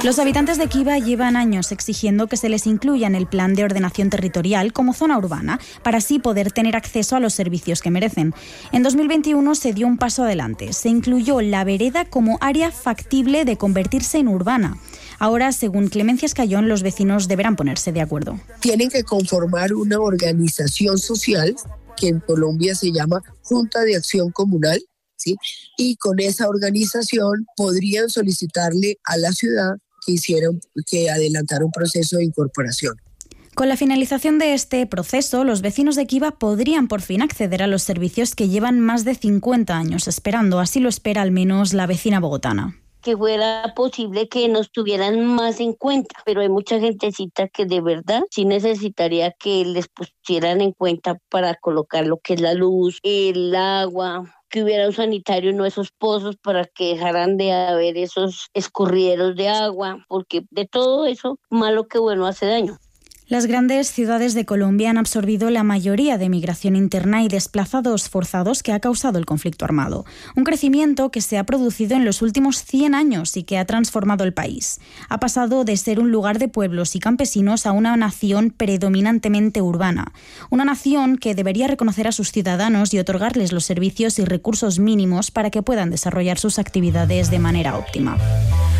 Los habitantes de Kiva llevan años exigiendo que se les incluya en el plan de ordenación territorial como zona urbana, para así poder tener acceso a los servicios que merecen. En 2021 se dio un paso adelante. Se incluyó la vereda como área factible de convertirse en urbana. Ahora, según Clemencia Escayón, los vecinos deberán ponerse de acuerdo. Tienen que conformar una organización social que en Colombia se llama Junta de Acción Comunal, ¿sí? Y con esa organización podrían solicitarle a la ciudad que adelantara un proceso de incorporación. Con la finalización de este proceso, los vecinos de Kiva podrían por fin acceder a los servicios que llevan más de 50 años esperando. Así lo espera al menos la vecina bogotana. Que fuera posible que nos tuvieran más en cuenta, pero hay mucha gentecita que de verdad sí necesitaría que les pusieran en cuenta para colocar lo que es la luz, el agua, que hubiera un sanitario en esos pozos para que dejaran de haber esos escurrideros de agua, porque de todo eso, malo que bueno, hace daño. Las grandes ciudades de Colombia han absorbido la mayoría de migración interna y desplazados forzados que ha causado el conflicto armado. Un crecimiento que se ha producido en los últimos 100 años y que ha transformado el país. Ha pasado de ser un lugar de pueblos y campesinos a una nación predominantemente urbana. Una nación que debería reconocer a sus ciudadanos y otorgarles los servicios y recursos mínimos para que puedan desarrollar sus actividades de manera óptima.